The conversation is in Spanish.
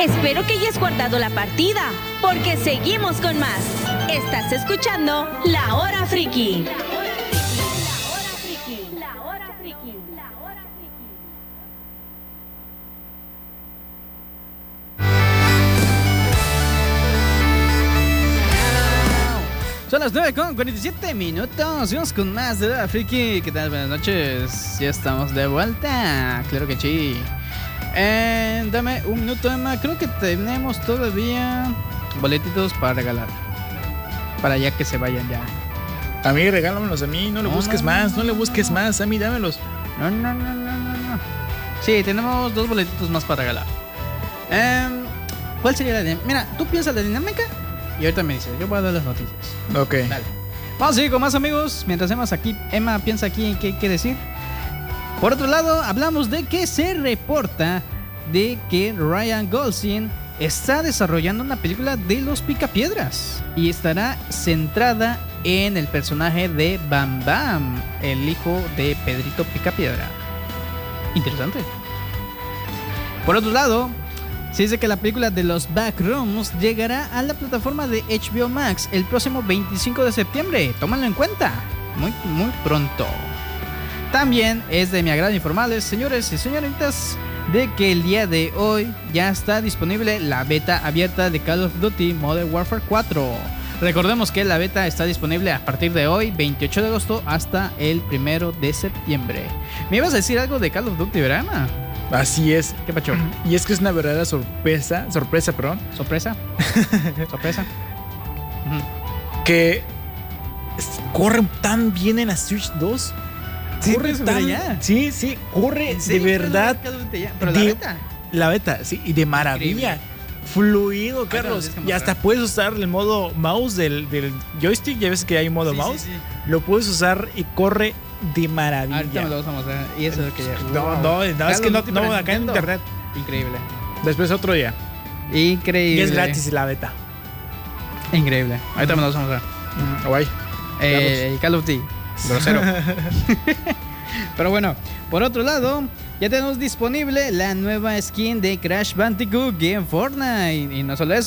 Espero que hayas guardado la partida, porque seguimos con más. Estás escuchando La Hora Friki. Son las 9:47. Vamos con más de La Friki. ¿Qué tal? Buenas noches. Ya estamos de vuelta. Claro que sí. Dame un minuto, Emma. Creo que tenemos todavía boletitos para regalar. Para ya que se vayan ya. A mí, regálamelos a mí. No le busques más. No le busques más. A mí, dámelos. No. Sí, tenemos 2 boletitos más para regalar. ¿Cuál sería la dinámica? Mira, tú piensas la dinámica y ahorita me dices. Yo voy a dar las noticias. Ok. Dale. Vamos a seguir con más, amigos. Mientras Emma piensa aquí en qué decir. Por otro lado, hablamos de que se reporta de que Ryan Gosling está desarrollando una película de los Picapiedras y estará centrada en el personaje de Bam Bam, el hijo de Pedrito Picapiedra. Interesante. Por otro lado, se dice que la película de los Backrooms llegará a la plataforma de HBO Max el próximo 25 de septiembre. Tómalo en cuenta. Muy pronto. También es de mi agrado informarles, señores y señoritas, de que el día de hoy ya está disponible la beta abierta de Call of Duty Modern Warfare 4. Recordemos que la beta está disponible a partir de hoy, 28 de agosto, hasta el 1 de septiembre. ¿Me ibas a decir algo de Call of Duty, verdad, Emma? Así es. ¿Qué pacho? Y es que es una verdadera sorpresa, ¿Sorpresa? que corre tan bien en la Switch 2. Sí, corre tan ya. Sí, corre de verdad. Pero la beta. La beta, sí, y de maravilla. Increíble. Fluido, Carlos. Y hasta puedes usar el modo mouse del joystick. Ya ves que hay modo mouse. Sí. Lo puedes usar y corre de maravilla. Ahorita me lo vamos a mostrar. Y eso es lo que ya. No, es que no, acá en internet. Increíble. Después otro día. Increíble. Y es gratis la beta. Increíble. Ahorita me lo vamos a mostrar. Guay. Call of Duty. Grosero. Pero bueno, por otro lado, ya tenemos disponible la nueva skin de Crash Bandicoot en Fortnite. Y no solo eso,